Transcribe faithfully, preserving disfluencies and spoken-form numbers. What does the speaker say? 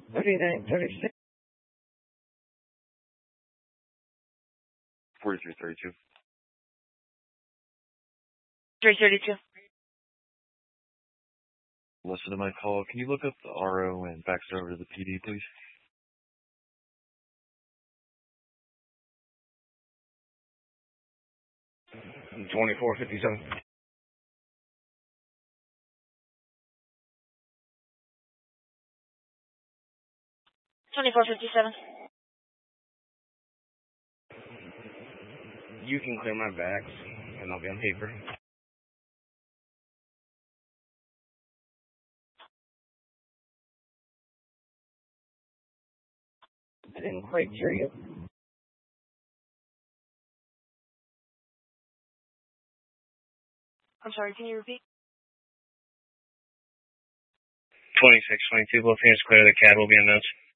thirty-nine, thirty-six. forty-three thirty-two. three thirty-two. Listen to my call. Can you look up the R O and fax it over to the P D, please? twenty-four fifty-seven. twenty-four fifty-seven. You can clear my fax, and I'll be on paper. I didn't quite hear you. I'm sorry, can you repeat? twenty-six twenty-two, both hands clear. The cab will be announced.